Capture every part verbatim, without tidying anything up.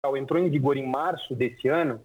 entrou em vigor em março desse ano,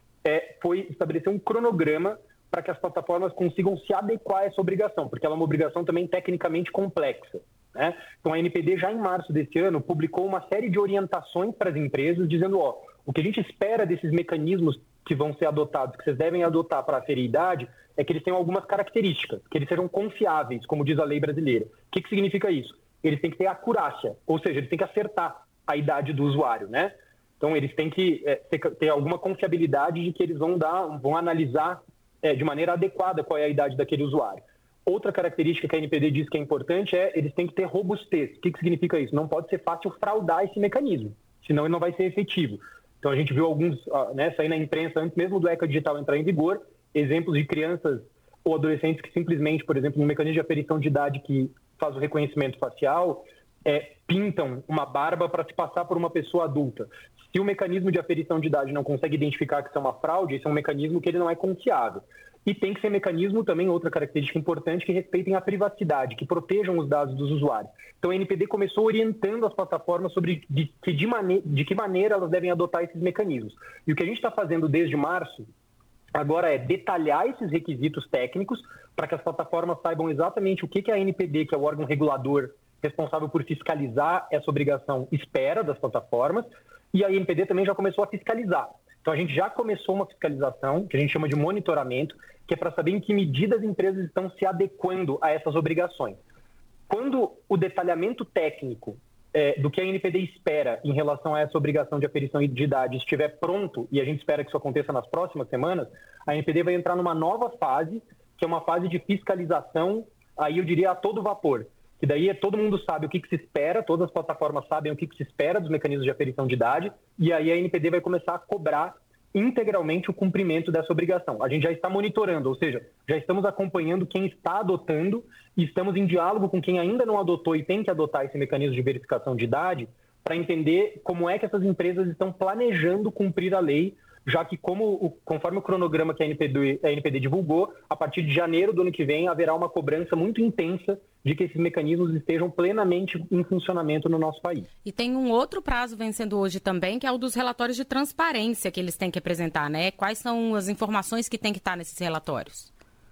é, foi estabelecer um cronograma para que as plataformas consigam se adequar a essa obrigação, porque ela é uma obrigação também tecnicamente complexa, né? Então a A N P D já em março desse ano publicou uma série de orientações para as empresas dizendo, ó, o que a gente espera desses mecanismos que vão ser adotados, que vocês devem adotar para aferir idade, é que eles tenham algumas características, que eles sejam confiáveis, como diz a lei brasileira. O que, que significa isso? Eles têm que ter acurácia, ou seja, eles têm que acertar a idade do usuário, né? Então eles têm que é, ter, ter alguma confiabilidade de que eles vão dar, vão analisar é, de maneira adequada qual é a idade daquele usuário. Outra característica que a A N P D diz que é importante é eles têm que ter robustez. O que, que significa isso? Não pode ser fácil fraudar esse mecanismo, senão ele não vai ser efetivo. Então a gente viu alguns, né, sair na imprensa antes mesmo do ECA Digital entrar em vigor, exemplos de crianças ou adolescentes que simplesmente, por exemplo, no mecanismo de aferição de idade que faz o reconhecimento facial, é, pintam uma barba para se passar por uma pessoa adulta. Se o mecanismo de aferição de idade não consegue identificar que isso é uma fraude, esse é um mecanismo que ele não é confiável. E tem que ser mecanismo também, outra característica importante, que respeitem a privacidade, que protejam os dados dos usuários. Então a A N P D começou orientando as plataformas sobre de, de, de, mane- de que maneira elas devem adotar esses mecanismos. E o que a gente está fazendo desde março agora é detalhar esses requisitos técnicos para que as plataformas saibam exatamente o que, que a A N P D, que é o órgão regulador responsável por fiscalizar essa obrigação, espera das plataformas, e a A N P D também já começou a fiscalizar. Então a gente já começou uma fiscalização, que a gente chama de monitoramento, que é para saber em que medida as empresas estão se adequando a essas obrigações. Quando o detalhamento técnico é, do que a A N P D espera em relação a essa obrigação de aferição de idade estiver pronto, e a gente espera que isso aconteça nas próximas semanas, a A N P D vai entrar numa nova fase, que é uma fase de fiscalização, aí eu diria a todo vapor, que daí todo mundo sabe o que, que se espera, todas as plataformas sabem o que, que se espera dos mecanismos de aferição de idade, e aí a A N P D vai começar a cobrar integralmente o cumprimento dessa obrigação. A gente já está monitorando, ou seja, já estamos acompanhando quem está adotando e estamos em diálogo com quem ainda não adotou e tem que adotar esse mecanismo de verificação de idade para entender como é que essas empresas estão planejando cumprir a lei, já que, como o, conforme o cronograma que a A N P D, a A N P D divulgou, a partir de janeiro do ano que vem haverá uma cobrança muito intensa de que esses mecanismos estejam plenamente em funcionamento no nosso país. E tem um outro prazo vencendo hoje também, que é o dos relatórios de transparência que eles têm que apresentar, né? Quais são as informações que têm que estar nesses relatórios?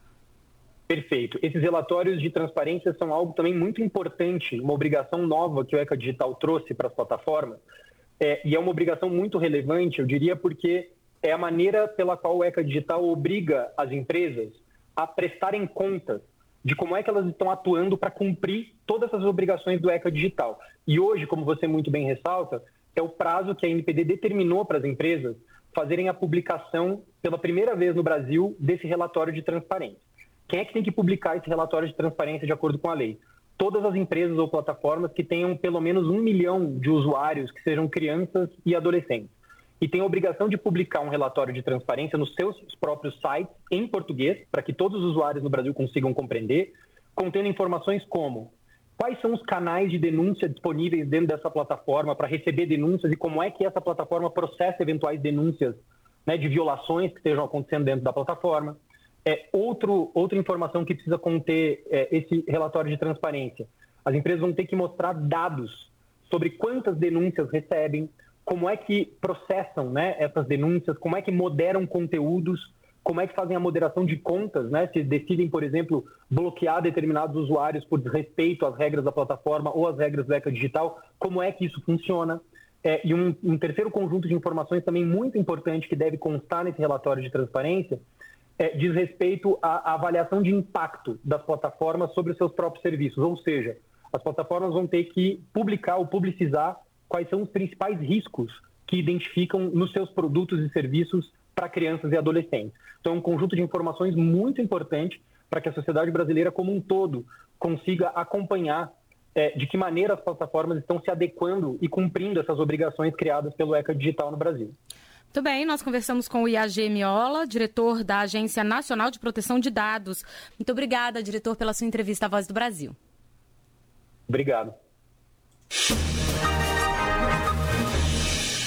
Perfeito. Esses relatórios de transparência são algo também muito importante, uma obrigação nova que o ECA Digital trouxe para as plataformas, é, e é uma obrigação muito relevante, eu diria, porque é a maneira pela qual o ECA Digital obriga as empresas a prestarem contas de como é que elas estão atuando para cumprir todas essas obrigações do ECA Digital. E hoje, como você muito bem ressalta, é o prazo que a A N P D determinou para as empresas fazerem a publicação pela primeira vez no Brasil desse relatório de transparência. Quem é que tem que publicar esse relatório de transparência de acordo com a lei? Todas as empresas ou plataformas que tenham pelo menos um milhão de usuários que sejam crianças e adolescentes. E tem a obrigação de publicar um relatório de transparência nos seus próprios sites em português, para que todos os usuários no Brasil consigam compreender, contendo informações como quais são os canais de denúncia disponíveis dentro dessa plataforma para receber denúncias e como é que essa plataforma processa eventuais denúncias, né, de violações que estejam acontecendo dentro da plataforma. É, outro, outra informação que precisa conter é, esse relatório de transparência. As empresas vão ter que mostrar dados sobre quantas denúncias recebem, como é que processam, né, essas denúncias, como é que moderam conteúdos, como é que fazem a moderação de contas, né, se decidem, por exemplo, bloquear determinados usuários por desrespeito às regras da plataforma ou às regras do ECA Digital, como é que isso funciona. É, e um, um terceiro conjunto de informações também muito importante que deve constar nesse relatório de transparência é, diz respeito à, à avaliação de impacto das plataformas sobre os seus próprios serviços, ou seja, as plataformas vão ter que publicar ou publicizar quais são os principais riscos que identificam nos seus produtos e serviços para crianças e adolescentes. Então, é um conjunto de informações muito importante para que a sociedade brasileira como um todo consiga acompanhar é, de que maneira as plataformas estão se adequando e cumprindo essas obrigações criadas pelo ECA Digital no Brasil. Muito bem, nós conversamos com o I A G Miola, diretor da Agência Nacional de Proteção de Dados. Muito obrigada, diretor, pela sua entrevista à Voz do Brasil. Obrigado.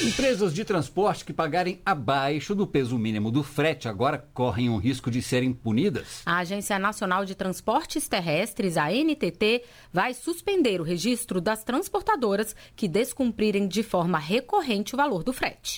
Empresas de transporte que pagarem abaixo do peso mínimo do frete agora correm o risco de serem punidas. A Agência Nacional de Transportes Terrestres, a N T T, vai suspender o registro das transportadoras que descumprirem de forma recorrente o valor do frete.